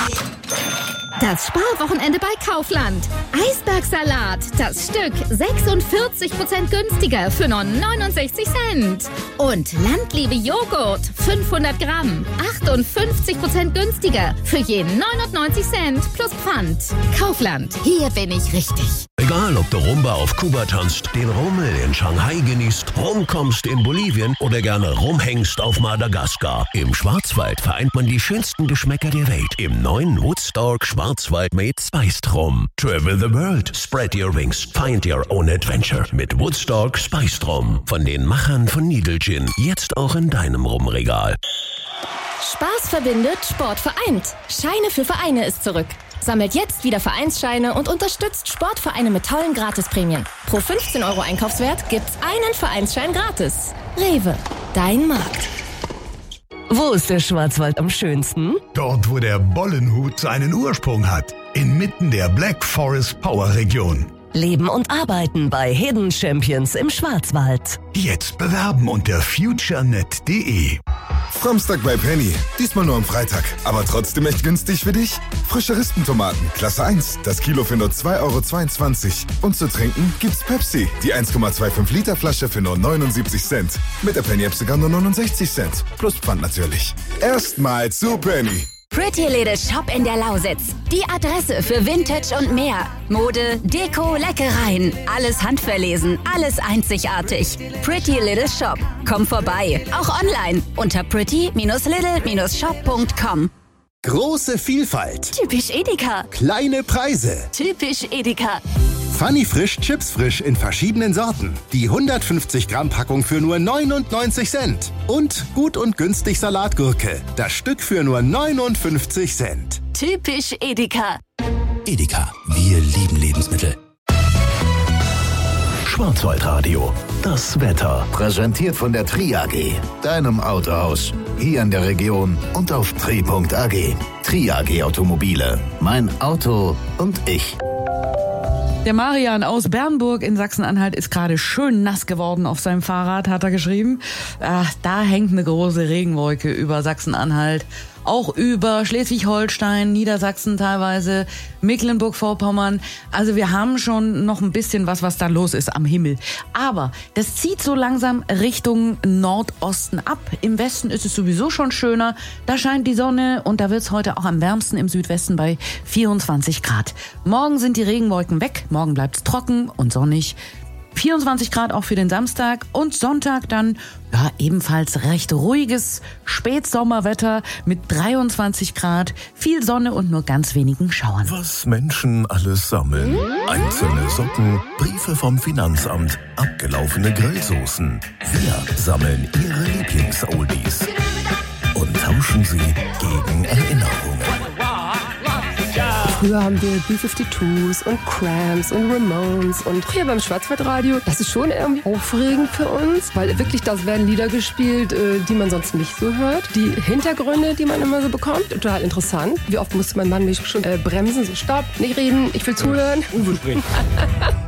Das Sparwochenende bei Kaufland. Eisbergsalat, das Stück 46% günstiger für nur 69 Cent. Und Landliebe Joghurt, 500 Gramm, 58% günstiger für je 99 Cent plus Pfand. Kaufland, hier bin ich richtig. Egal, ob du Rumba auf Kuba tanzt, den Rummel in Shanghai genießt, rumkommst in Bolivien oder gerne rumhängst auf Madagaskar. Im Schwarzwald vereint man die schönsten Geschmäcker der Welt im neuen Woodstock Schwarzwald made Spiced Rum. Travel the world, spread your wings, find your own adventure mit Woodstock Spiced Rum. Von den Machern von Needle Gin, jetzt auch in deinem Rumregal. Spaß verbindet, Sport vereint. Scheine für Vereine ist zurück. Sammelt jetzt wieder Vereinsscheine und unterstützt Sportvereine mit tollen Gratisprämien. Pro 15 € Einkaufswert gibt's einen Vereinsschein gratis. Rewe, dein Markt. Wo ist der Schwarzwald am schönsten? Dort, wo der Bollenhut seinen Ursprung hat. Inmitten der Black Forest Power Region. Leben und arbeiten bei Hidden Champions im Schwarzwald. Jetzt bewerben unter futurenet.de. Samstag bei Penny. Diesmal nur am Freitag. Aber trotzdem echt günstig für dich. Frische Rispentomaten, Klasse 1. Das Kilo für nur 2,22 €. Und zu trinken gibt's Pepsi. Die 1,25 Liter Flasche für nur 79 Cent. Mit der Penny-App sogar nur 69 Cent. Plus Pfand natürlich. Erstmal zu Penny. Pretty Little Shop in der Lausitz. Die Adresse für Vintage und mehr. Mode, Deko, Leckereien. Alles handverlesen, alles einzigartig. Pretty Little Shop. Komm vorbei. Auch online unter pretty-little-shop.com. Große Vielfalt. Typisch Edeka. Kleine Preise. Typisch Edeka. Funny Frisch, Chips Frisch in verschiedenen Sorten. Die 150 Gramm Packung für nur 99 Cent. Und gut und günstig Salatgurke. Das Stück für nur 59 Cent. Typisch Edeka. Edeka, wir lieben Lebensmittel. Schwarzwaldradio, das Wetter. Präsentiert von der Tri AG, deinem Autohaus. Hier in der Region und auf tri.ag. Tri AG Automobile. Mein Auto und ich. Der Marian aus Bernburg in Sachsen-Anhalt ist gerade schön nass geworden auf seinem Fahrrad, hat er geschrieben. Da hängt eine große Regenwolke über Sachsen-Anhalt, auch über Schleswig-Holstein, Niedersachsen teilweise, Mecklenburg-Vorpommern. Also wir haben schon noch ein bisschen was da los ist am Himmel. Aber das zieht so langsam Richtung Nordosten ab. Im Westen ist es sowieso schon schöner. Da scheint die Sonne und da wird es heute auch am wärmsten im Südwesten bei 24 Grad. Morgen sind die Regenwolken weg. Morgen bleibt es trocken und sonnig. 24 Grad auch für den Samstag und Sonntag dann ebenfalls recht ruhiges Spätsommerwetter mit 23 Grad, viel Sonne und nur ganz wenigen Schauern. Was Menschen alles sammeln. Einzelne Socken, Briefe vom Finanzamt, abgelaufene Grillsoßen. Wir sammeln Ihre Lieblings-Oldies und tauschen sie gegen Erinnerungen. Früher haben wir B-52s und Cramps und Ramones und früher beim Schwarzwaldradio. Das ist schon irgendwie aufregend für uns, weil wirklich das werden Lieder gespielt, die man sonst nicht so hört. Die Hintergründe, die man immer so bekommt, total interessant. Wie oft musste mein Mann mich schon bremsen, so stopp, nicht reden, ich will zuhören. Uwe spricht.